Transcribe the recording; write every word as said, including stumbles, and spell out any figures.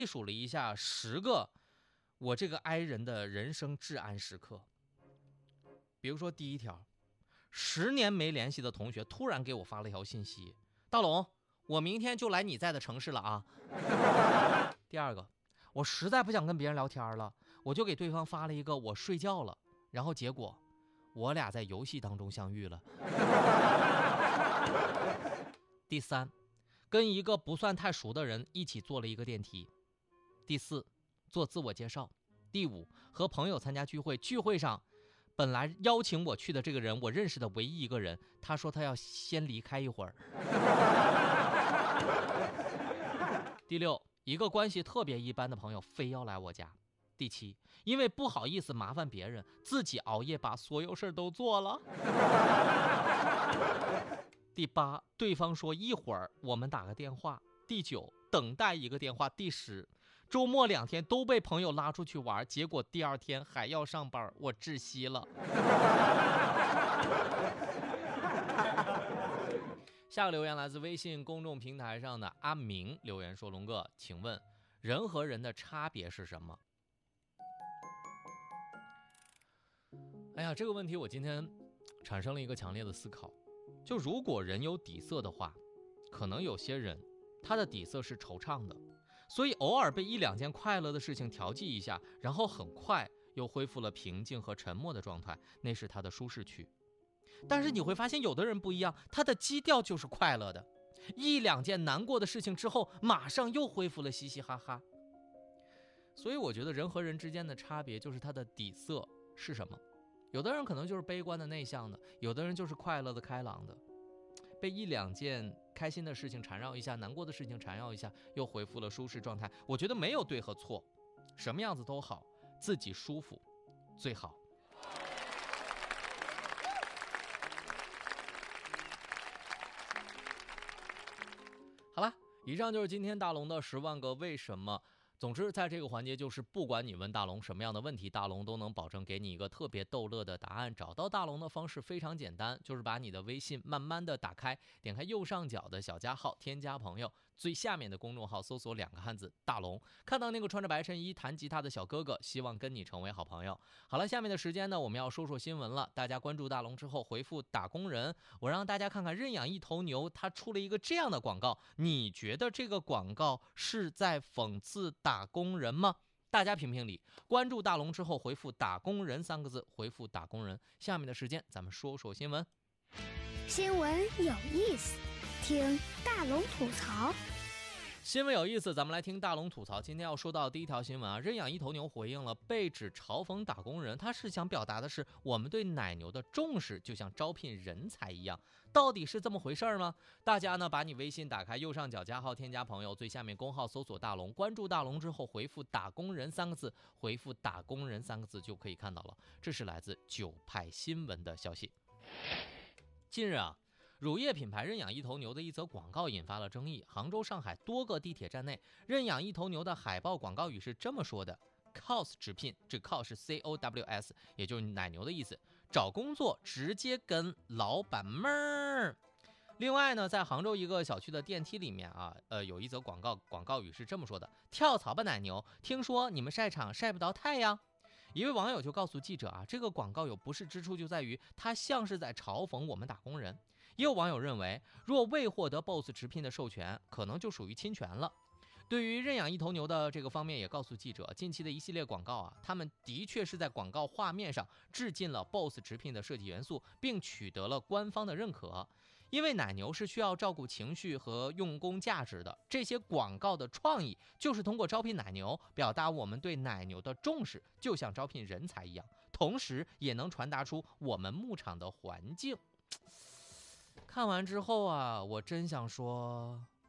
细数了一下十个我这个 I 人的人生至暗时刻。比如说第一条，十年没联系的同学突然给我发了一条信息：大龙，我明天就来你在的城市了啊。第二个，我实在不想跟别人聊天了，我就给对方发了一个我睡觉了，然后结果我俩在游戏当中相遇了。第三，跟一个不算太熟的人一起坐了一个电梯。第四，做自我介绍。第五，和朋友参加聚会，聚会上本来邀请我去的这个人，我认识的唯一一个人，他说他要先离开一会儿。第六，一个关系特别一般的朋友非要来我家。第七，因为不好意思麻烦别人，自己熬夜把所有事都做了。第八，对方说一会儿我们打个电话。第九，等待一个电话。第十，周末两天都被朋友拉出去玩，结果第二天还要上班，我窒息了。下个留言来自微信公众平台上的阿明留言说：龙哥，请问人和人的差别是什么？哎呀，这个问题我今天产生了一个强烈的思考，就如果人有底色的话，可能有些人他的底色是惆怅的，所以偶尔被一两件快乐的事情调剂一下，然后很快又恢复了平静和沉默的状态，那是他的舒适区。但是你会发现有的人不一样，他的基调就是快乐的，一两件难过的事情之后马上又恢复了嘻嘻哈哈。所以我觉得人和人之间的差别就是他的底色是什么。有的人可能就是悲观的内向的，有的人就是快乐的开朗的，被一两件开心的事情缠绕一下，难过的事情缠绕一下，又恢复了舒适状态。我觉得没有对和错，什么样子都好，自己舒服最好。好了，以上就是今天大龙的十万个为什么。总之在这个环节，就是不管你问大龙什么样的问题，大龙都能保证给你一个特别逗乐的答案。找到大龙的方式非常简单，就是把你的微信慢慢的打开，点开右上角的小加号，添加朋友，最下面的公众号搜索两个汉字大龙，看到那个穿着白衬衣弹吉他的小哥哥，希望跟你成为好朋友。好了，下面的时间呢，我们要说说新闻了。大家关注大龙之后回复打工人，我让大家看看认养一头牛他出了一个这样的广告，你觉得这个广告是在讽刺打工人吗？大家评评理。关注大龙之后回复打工人三个字，回复打工人。下面的时间咱们说说新闻。 新闻有意思，听大龙吐槽。 新闻有意思，咱们来听大龙吐槽。今天要说到第一条新闻啊，认养一头牛回应了被指嘲讽打工人，他是想表达的是我们对奶牛的重视，就像招聘人才一样。到底是这么回事吗？大家呢把你微信打开，右上角加号添加朋友，最下面公号搜索大龙，关注大龙之后回复打工人三个字，回复打工人三个字就可以看到了。这是来自九派新闻的消息。近日啊，乳业品牌认养一头牛的一则广告引发了争议。杭州、上海多个地铁站内，认养一头牛的海报广告语是这么说的 ：Cows 直聘，这 Cow 是 C O W S， 也就是奶牛的意思。找工作直接跟老板妹儿。另外呢，在杭州一个小区的电梯里面啊，呃，有一则广告，广告语是这么说的：跳槽吧奶牛，听说你们晒场晒不到太阳。一位网友就告诉记者啊，这个广告有不适之处就在于它像是在嘲讽我们打工人。也有网友认为，若未获得 B O S S 直聘的授权，可能就属于侵权了。对于认养一头牛的这个方面，也告诉记者，近期的一系列广告啊，他们的确是在广告画面上致敬了 B O S S 直聘的设计元素，并取得了官方的认可。因为奶牛是需要照顾情绪和用工价值的，这些广告的创意就是通过招聘奶牛，表达我们对奶牛的重视，就像招聘人才一样，同时也能传达出我们牧场的环境。看完之后啊，我真想说，